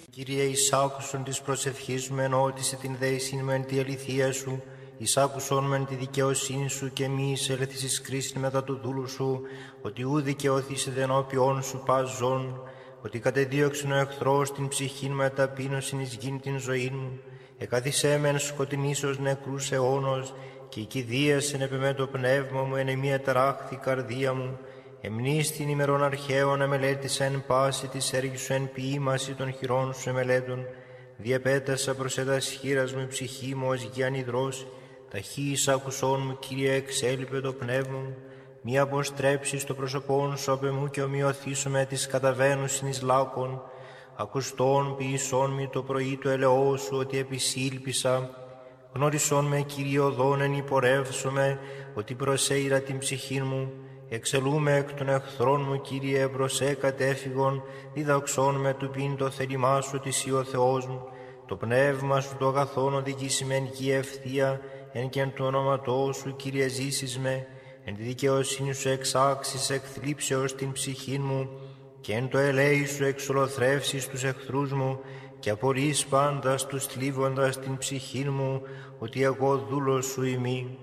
Κύριε, εις άκουσον της προσευχής μου, εν ότισε την δέησιν μου εν τη αληθεία σου, εις άκουσον με τη δικαιοσύνη σου και μη εισέλθεις εις κρίσιν μετά του δούλου σου, ότι ου δικαιωθήσεται ενώπιον σου πας ζών, ότι κατεδίωξεν ο εχθρός την ψυχήν με ταπείνωσιν εις γην την ζωήν μου, εκάθισέ με εν σκοτεινής ως νεκρούς αιώνος, και η κηδείας επ' εμέ το πνεύμα μου, εν εμία ταράχθη καρδία μου, εμνείς την ημερών αρχαίων εμελέτησα εν πάση της έργης σου εν ποίημαση των χειρών σου εμελέτων, διαπέτασα προς ετας χείρας μου η ψυχή μου ως γιαν υδρός, ταχύης άκουσόν μου, Κύριε, εξέλιπε το πνεύμα μου, μη αποστρέψεις το πρόσωπόν σου απ' εμού και ομοιωθήσω με της καταβαίνουσιν εις λάκων, ακουστών ποιησόν μη το πρωί του ελαιό σου, ότι επισήλπισα, γνώρισόν με, Κύριε, οδόν εν υπορεύσομαι, ότι προσέειρα την ψυχήν μου, εξελούμε εκ των εχθρών μου, Κύριε, μπροσέ κατέφυγον, διδαξών με του πίν το θέλημά σου, ότι εσύ ο Θεός μου, το πνεύμα σου το αγαθόν οδηγήσει με εν γη ευθεία, εν και εν του όνοματό σου, Κύριε, ζήσεις με, εν τη δικαιοσύνη σου εξάξεις εκ θλίψεως την ψυχήν μου, και εν το ελέη σου εξολοθρεύσεις τους εχθρούς μου, και απορείς πάντας τους θλίβοντας την ψυχήν μου, ότι εγώ δούλος σου ημί.